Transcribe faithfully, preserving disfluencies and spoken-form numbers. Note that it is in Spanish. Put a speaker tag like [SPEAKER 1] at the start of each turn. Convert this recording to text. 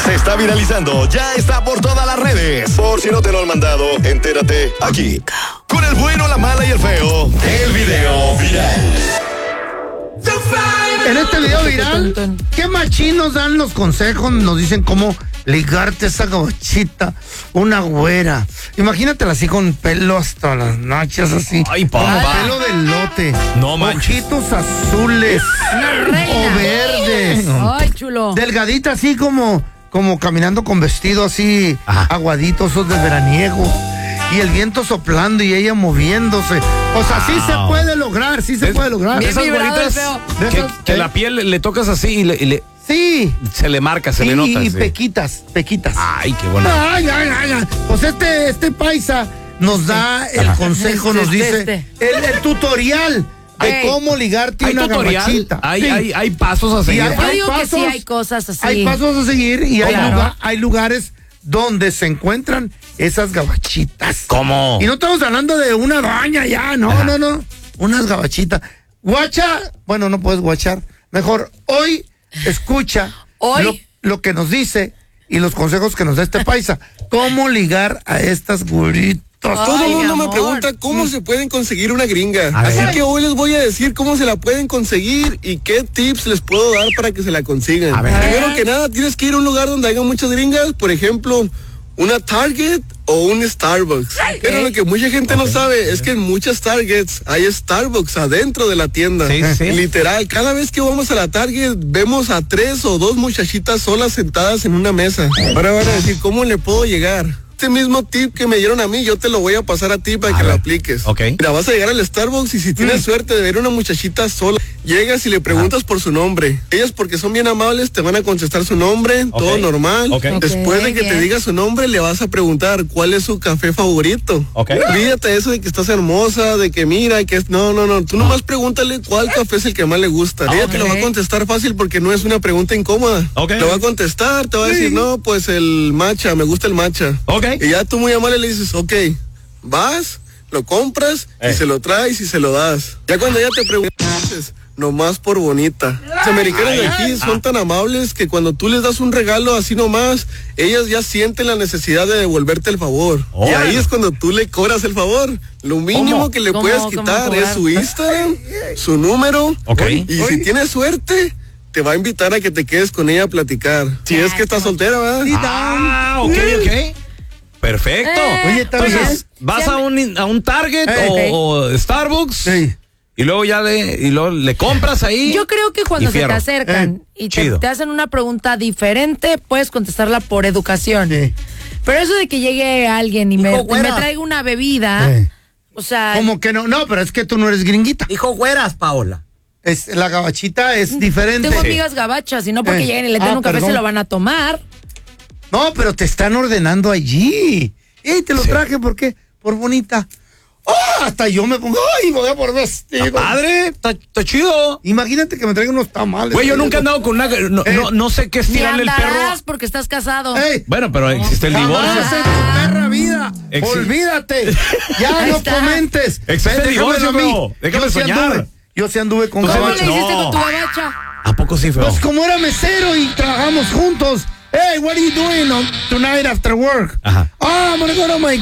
[SPEAKER 1] se está viralizando, ya está por todas las redes. Por si no te lo han mandado, entérate aquí. Con el bueno, la mala y el feo, el video viral.
[SPEAKER 2] En este video viral, ¿qué machín nos dan los consejos? Nos dicen cómo ligarte esa gabachita, una güera. Imagínatela así con pelo hasta las nachas, así.
[SPEAKER 3] Ay, papá.
[SPEAKER 2] Con pelo de lote.
[SPEAKER 3] No manches.
[SPEAKER 2] Ojitos azules.
[SPEAKER 4] Una reina.
[SPEAKER 2] O verdes.
[SPEAKER 4] Ay, chulo.
[SPEAKER 2] Delgadita así como, como caminando con vestido así,
[SPEAKER 3] Ajá.
[SPEAKER 2] aguadito, esos de veraniego. Y el viento soplando y ella moviéndose. O sea, sí se puede lograr, sí se
[SPEAKER 3] Es-
[SPEAKER 2] puede lograr.
[SPEAKER 4] Bien
[SPEAKER 3] Esas
[SPEAKER 4] vibrado
[SPEAKER 3] güeritas
[SPEAKER 4] el feo.
[SPEAKER 2] De
[SPEAKER 3] que,
[SPEAKER 2] esas-
[SPEAKER 3] que
[SPEAKER 2] ¿eh?
[SPEAKER 3] la piel le, le tocas así y, le, y le-
[SPEAKER 2] Sí.
[SPEAKER 3] se le marca, se
[SPEAKER 2] Sí,
[SPEAKER 3] le nota.
[SPEAKER 2] y
[SPEAKER 3] sí.
[SPEAKER 2] pequitas, pequitas.
[SPEAKER 3] Ay, qué bueno.
[SPEAKER 2] Ay, ay, ay, ay. Pues este, este paisa nos da el consejo, nos
[SPEAKER 4] Este,
[SPEAKER 2] dice
[SPEAKER 4] este.
[SPEAKER 2] el, el tutorial de
[SPEAKER 4] Ey.
[SPEAKER 2] cómo ligarte
[SPEAKER 3] ¿Hay
[SPEAKER 2] una
[SPEAKER 3] tutorial?
[SPEAKER 2] gabachita.
[SPEAKER 3] Hay,
[SPEAKER 2] Sí.
[SPEAKER 3] hay, hay pasos a
[SPEAKER 2] Y
[SPEAKER 3] seguir.
[SPEAKER 2] hay-
[SPEAKER 4] Yo digo que sí hay cosas así.
[SPEAKER 2] Hay pasos a seguir y hay,
[SPEAKER 4] Claro.
[SPEAKER 2] lugar- hay lugares donde se encuentran esas gabachitas.
[SPEAKER 3] ¿Cómo?
[SPEAKER 2] Y no estamos hablando de una doña ya, no,
[SPEAKER 3] Ajá.
[SPEAKER 2] no, no. Unas gabachitas. Guacha, bueno, no puedes guachar. Mejor hoy escucha
[SPEAKER 4] Hoy.
[SPEAKER 2] Lo, lo que nos dice y los consejos que nos da este paisa. ¿Cómo ligar a estas güeritas?
[SPEAKER 5] Todo
[SPEAKER 4] Ay,
[SPEAKER 5] el mundo
[SPEAKER 4] mi
[SPEAKER 5] me
[SPEAKER 4] amor.
[SPEAKER 5] pregunta cómo se pueden conseguir una gringa.
[SPEAKER 3] A
[SPEAKER 5] Así
[SPEAKER 3] ver.
[SPEAKER 5] que hoy les voy a decir cómo se la pueden conseguir y qué tips les puedo dar para que se la consigan.
[SPEAKER 3] A ver.
[SPEAKER 5] Primero que nada, tienes que ir a un lugar donde haya muchas gringas, por ejemplo, una Target o un Starbucks. Pero lo que mucha gente no sabe es que en muchas Targets hay Starbucks adentro de la tienda.
[SPEAKER 3] Sí, sí.
[SPEAKER 5] Literal, cada vez que vamos a la Target vemos a tres o dos muchachitas solas sentadas en una mesa. Ahora van a decir, ¿cómo le puedo llegar? Este mismo tip que me dieron a mí, yo te lo voy a pasar a ti para
[SPEAKER 3] A
[SPEAKER 5] que
[SPEAKER 3] ver.
[SPEAKER 5] lo apliques.
[SPEAKER 3] Ok.
[SPEAKER 5] Mira, vas a llegar al Starbucks y si tienes suerte de ver una muchachita sola, llegas y le preguntas por su nombre. Ellas, porque son bien amables, te van a contestar su nombre,
[SPEAKER 3] Ok.
[SPEAKER 5] todo normal.
[SPEAKER 3] Ok.
[SPEAKER 5] Después de que
[SPEAKER 4] bien.
[SPEAKER 5] te diga su nombre, le vas a preguntar cuál es su café favorito.
[SPEAKER 3] Ok.
[SPEAKER 5] Olvídate eso de que estás hermosa, de que mira, que es... No, no, no. Tú nomás pregúntale cuál café es el que más le gusta. Ella te lo va a contestar fácil porque no es una pregunta incómoda.
[SPEAKER 3] Ok.
[SPEAKER 5] Te va a contestar, te va a decir, no, pues el matcha, me gusta el matcha.
[SPEAKER 3] Ok.
[SPEAKER 5] Y ya tú muy amable le dices, ok, vas, lo compras
[SPEAKER 3] Eh.
[SPEAKER 5] y se lo traes y se lo das. Ya cuando ella te pregunta, dices, nomás por bonita. Los americanos de aquí son tan amables que cuando tú les das un regalo así nomás, ellas ya sienten la necesidad de devolverte el favor.
[SPEAKER 3] Oh.
[SPEAKER 5] Y ahí es cuando tú le cobras el favor. Lo mínimo
[SPEAKER 3] ¿Cómo?
[SPEAKER 5] que le
[SPEAKER 4] ¿Cómo?
[SPEAKER 5] puedes
[SPEAKER 4] ¿Cómo
[SPEAKER 5] quitar
[SPEAKER 4] cobrar?
[SPEAKER 5] es su Instagram, su número.
[SPEAKER 3] Ok.
[SPEAKER 5] Y si tienes suerte, te va a invitar a que te quedes con ella a platicar. Si es que estás soltera, ¿verdad?
[SPEAKER 3] Ah, ok, ok. Perfecto.
[SPEAKER 4] Eh,
[SPEAKER 2] Oye, está bien.
[SPEAKER 3] Entonces, vas a un, a un Target
[SPEAKER 2] Eh,
[SPEAKER 3] o, o Starbucks
[SPEAKER 2] Sí.
[SPEAKER 3] y luego ya le, y luego le compras ahí.
[SPEAKER 4] Yo creo que cuando
[SPEAKER 3] Y
[SPEAKER 4] se te
[SPEAKER 3] fierro.
[SPEAKER 4] acercan
[SPEAKER 2] Eh,
[SPEAKER 4] y te,
[SPEAKER 3] chido.
[SPEAKER 4] te hacen una pregunta diferente, puedes contestarla por educación.
[SPEAKER 2] Sí.
[SPEAKER 4] Pero eso de que llegue alguien y me,
[SPEAKER 2] Dijo, güera.
[SPEAKER 4] me traiga una bebida,
[SPEAKER 2] Eh.
[SPEAKER 4] o sea,
[SPEAKER 2] Como que no, no, pero es que tú no eres gringuita.
[SPEAKER 6] Dijo güeras, Paola.
[SPEAKER 2] Es, la gabachita es diferente.
[SPEAKER 4] tengo amigas gabachas y no porque
[SPEAKER 2] Eh.
[SPEAKER 4] lleguen y le den
[SPEAKER 2] Ah,
[SPEAKER 4] un café
[SPEAKER 2] perdón.
[SPEAKER 4] se lo van a tomar.
[SPEAKER 2] No, pero te están ordenando allí. ¡Ey, te lo
[SPEAKER 3] Sí.
[SPEAKER 2] traje! ¿Por qué? Por bonita. ¡Oh! Hasta yo me pongo, ¡ay, me voy a por vestido!
[SPEAKER 3] Padre, está está chido.
[SPEAKER 2] Imagínate que me traigan unos tamales.
[SPEAKER 3] Güey, yo nunca he andado con una. No,
[SPEAKER 2] Eh.
[SPEAKER 3] no, no sé qué es
[SPEAKER 4] Ni
[SPEAKER 3] tirarle el
[SPEAKER 4] andarás
[SPEAKER 3] perro.
[SPEAKER 4] porque estás casado.
[SPEAKER 2] ¡Ey!
[SPEAKER 3] Bueno, pero existe el divorcio.
[SPEAKER 2] ¡Jamás en tu perra vida!
[SPEAKER 3] Exi-
[SPEAKER 2] ¡Olvídate! ¡Ya
[SPEAKER 4] Ahí
[SPEAKER 2] no
[SPEAKER 4] está.
[SPEAKER 2] comentes!
[SPEAKER 3] Existe
[SPEAKER 2] Ven,
[SPEAKER 3] el
[SPEAKER 2] déjame
[SPEAKER 3] divorcio,
[SPEAKER 2] a mí.
[SPEAKER 3] feo. Déjame
[SPEAKER 2] Yo sí
[SPEAKER 3] soñar.
[SPEAKER 2] anduve. Yo sí anduve con
[SPEAKER 3] Pues,
[SPEAKER 4] ¿Cómo
[SPEAKER 2] gabacha.
[SPEAKER 4] le hiciste
[SPEAKER 3] No.
[SPEAKER 4] con tu gabacha?
[SPEAKER 3] ¿A poco sí, feo?
[SPEAKER 2] Pues como era mesero y trabajamos juntos. Hey, what are you doing on tonight after work?
[SPEAKER 3] Ajá.
[SPEAKER 2] Ah, I'm gonna go to my